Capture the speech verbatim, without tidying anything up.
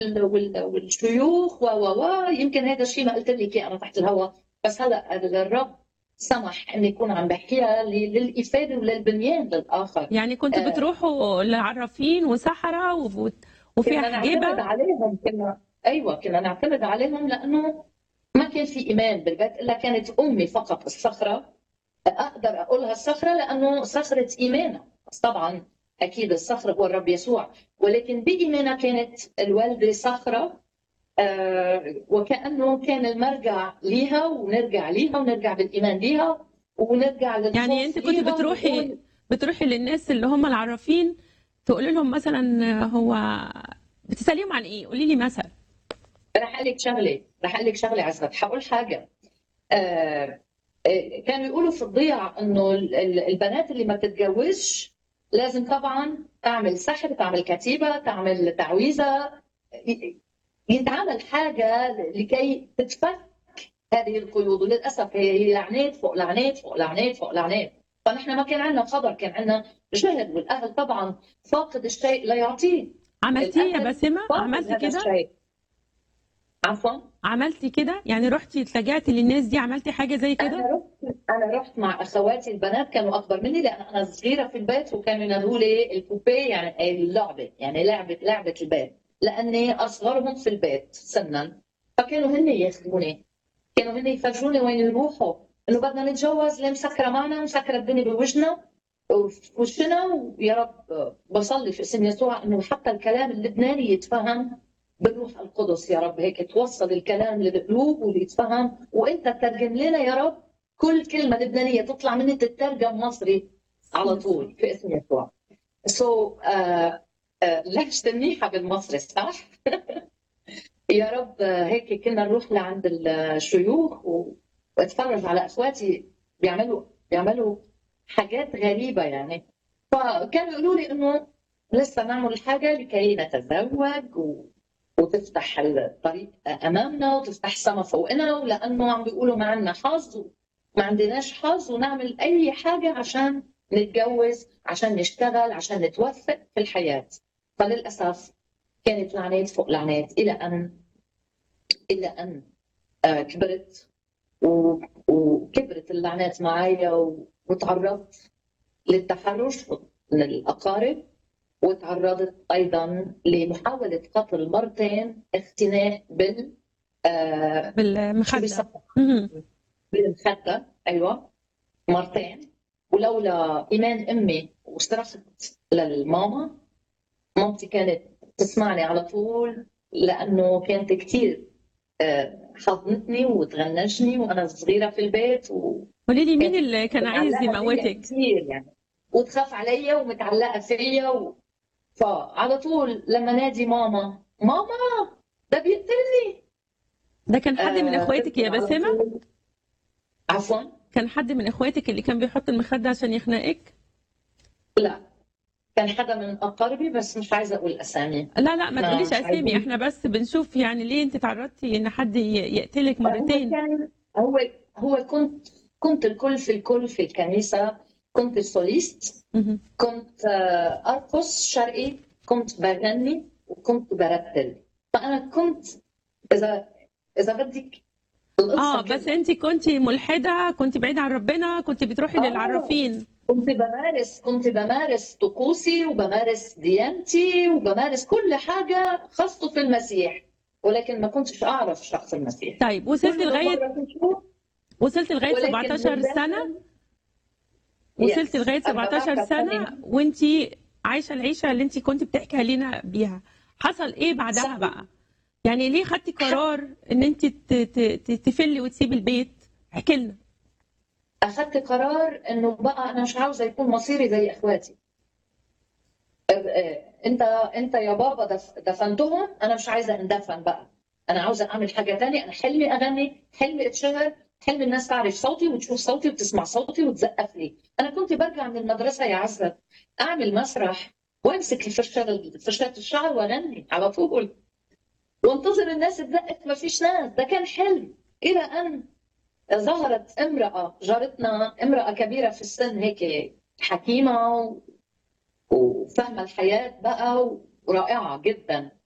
وال- والشيوخ و و و يمكن هذا الشيء ما قلت لك اياه انا تحت الهواء، بس هلا الرب سمح اني اكون عم بحكيها ل- للافاده وللبنيان للاخر. يعني كنتوا آه، بتروحوا لعرافين وسحرة وبت- وفيها كنا نعتمد حجبة؟ عليهم، كنا ايوه كنا نعتمد عليهم لانه ما كان في ايمان بالبيت الا كانت امي فقط الصخره. اقدر اقولها الصخره لانه صخره ايمانها، بس طبعا اكيد الصخره هو الرب يسوع، ولكن بايمانها كانت الوالده صخره. آه، وكانه كان المرجع ليها، ونرجع ليها ونرجع بالايمان ليها ونرجع يعني للخوف انت كنت ليها بتروحي ونقول. بتروحي للناس اللي هم العرافين، تقولي لهم مثلا هو بتسأليهم عن ايه؟ قولي لي مثلا. رح اقول لك شغله رح اقول لك شغله عزت، حقول حاجه. آه، آه، كانوا يقولوا في الضيعه انه ال- ال- البنات اللي ما بتتجوزش لازم طبعا تعمل سحر، تعمل كتيبه، تعمل تعويذه، ي- يتعمل حاجه لكي تتفك هذه القيود. وللاسف هي هي لعنات فوق لعنات فوق لعنات فوق لعنات. فنحن ما كان عندنا خبر، كان عندنا جهل، والاهل طبعا فاقد الشيء لا يعطيه. عملتيه يا الاهل باسمة؟ فاقد عملتي هذا كده؟ الشيء. عفوا. عملتي كده؟ يعني رحتي اتلجأتي للناس دي، عملتي حاجة زي كده؟ انا رحت انا رحت مع اخواتي البنات، كانوا اكبر مني لان انا صغيره في البيت، وكانوا ينادوا لي البوبي، يعني اللعبه، يعني لعبه لعبه البيت، لاني اصغرهم في البيت سنا. فكانوا هن ياخذوني، كانوا هن يفرجوني وين يروحوا، انه بدنا نتجوز، اللي مسكره معنا مسكره الدنيا بوجهنا وفي وشنا. ويا رب بصلي في اسم يسوع انه حتى الكلام اللبناني يتفهم بالروح القدس، يا رب هيك توصل الكلام للقلوب واللي يتفهم، وانت تترجم لنا يا رب كل كلمه لبنانيه تطلع مني تترجم مصري على طول في اسم يسوع. سو so, آه آه لهجتي منيحه بالمصري صح؟ يا رب. آه، هيك كنا نروح لعند الشيوخ و- واتفرج على اخواتي بيعملوا بيعملوا حاجات غريبه يعني. فكانوا يقولوا لي انه لسه نعمل حاجه لكي نتزوج و... وتفتح الطريق امامنا وتفتح السما فوقنا، ولانه عم بيقولوا ما عندنا حظ وما عندناش حظ، ونعمل اي حاجه عشان نتجوز، عشان نشتغل، عشان نتوفق في الحياه. فللاسف كانت لعنات فوق لعنات الى ان الى ان آه، كبرت و... وكبرت اللعنات معايا و... وتعرضت للتحرش من الاقارب، وتعرضت ايضا لمحاوله قتل مرتين، اختناق بال آه شو بالمخدة. بيسموها، مهم. بالمخده، ايوه مرتين. ولولا ايمان امي وصرخت للماما، مامتي كانت تسمعني على طول، لانه كانت كثير حضنتني وتغنجني وانا صغيره في البيت، قولي لي مين وكانت اللي كان عايز متعلقه فيا يموتك؟ كثير يعني، وتخاف عليا ومتعلقه فيا و... فعلى طول لما نادي ماما ماما ده بيقتلني. ده كان حد من آه اخواتك تدخل يا على باسمة؟ طول. عفوا. كان حد من اخواتك اللي كان بيحط المخدة عشان يخنقك؟ لا، كان حدا من اقاربي بس مش عايزه اقول اسامي. لا لا، ما احنا تقوليش مش اسامي، عايزين. احنا بس بنشوف يعني ليه انت تعرضتي ان حد ي- يقتلك هو مرتين. كان هو هو كنت كنت الكل في الكل في الكنيسه. كنت السوليست، مهم. كنت آه، أرقص شرقي، كنت بغني وكنت برتل. فأنا كنت، إذا إذا بدك القصة اه، بس كلها. انت كنت ملحدة، كنت بعيدة عن ربنا، كنت بتروحي آه للعرافين. كنت بمارس كنت بمارس طقوسي وبمارس ديانتي وبمارس كل حاجة خاصة في المسيح، ولكن ما كنتش أعرف شخص المسيح. طيب وصلت كل لغاية مرة نشوف، وصلت لغاية ولكن من سبعتاشر سنة؟ الداخل. وصلت يس لغاية سبعتاشر أربعة عشر سنة سنة. وانت عايشة العيشة اللي انت كنت بتحكي لنا بيها. حصل ايه بعدها صح. بقى؟ يعني ليه خدتي قرار ان انت ت- ت- ت- تفلي وتسيبي البيت؟ احكي لنا. أخذت قرار إنه بقى أنا مش عاوزة يكون مصيري زي إخواتي. انت انت يا بابا دف- دفنتهم، انا مش عايزه اندفن بقى. انا عاوزه اعمل حاجه تانية. انا حلمي اغني، حلمي اتشهر، حلمي الناس تعرف صوتي وتشوف صوتي وتسمع صوتي وتزقف لي. انا كنت برجع من المدرسه يا عزة اعمل مسرح وامسك الفرشه فرشاه الشعر واغني على طول، وانتظر الناس تزقف. ما فيش ناس، ده كان حلم. الى ان ظهرت امراه جارتنا، امراه كبيره في السن هيك، حكيمه وفاهمه الحياه بقى ورائعه جدا.